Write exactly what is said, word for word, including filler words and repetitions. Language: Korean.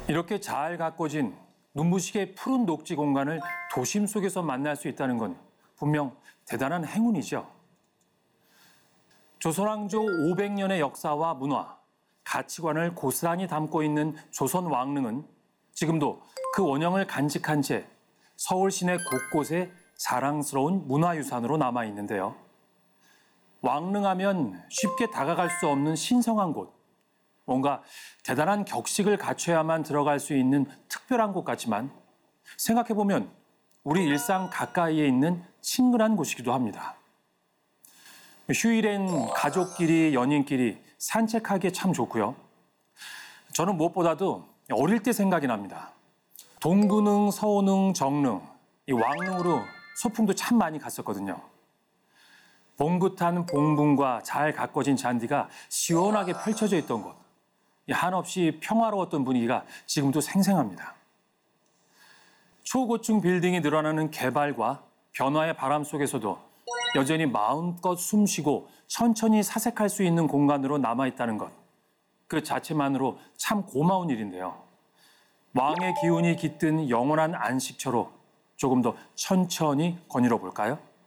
이렇게 잘 가꿔진 눈부시게 푸른 녹지 공간을 도심 속에서 만날 수 있다는 건 분명 대단한 행운이죠. 조선왕조 오백 년의 역사와 문화, 가치관을 고스란히 담고 있는 조선 왕릉은 지금도 그 원형을 간직한 채 서울 시내 곳곳에 자랑스러운 문화유산으로 남아 있는데요. 왕릉하면 쉽게 다가갈 수 없는 신성한 곳, 뭔가 대단한 격식을 갖춰야만 들어갈 수 있는 특별한 곳 같지만 생각해보면 우리 일상 가까이에 있는 친근한 곳이기도 합니다. 휴일엔 가족끼리, 연인끼리 산책하기에 참 좋고요. 저는 무엇보다도 어릴 때 생각이 납니다. 동구릉, 서운릉, 정릉, 이 왕릉으로 소풍도 참 많이 갔었거든요. 봉긋한 봉분과 잘 가꿔진 잔디가 시원하게 펼쳐져 있던 곳, 한없이 평화로웠던 분위기가 지금도 생생합니다. 초고층 빌딩이 늘어나는 개발과 변화의 바람 속에서도 여전히 마음껏 숨쉬고 천천히 사색할 수 있는 공간으로 남아있다는 것, 그 자체만으로 참 고마운 일인데요. 왕의 기운이 깃든 영원한 안식처로 조금 더 천천히 거닐어 볼까요?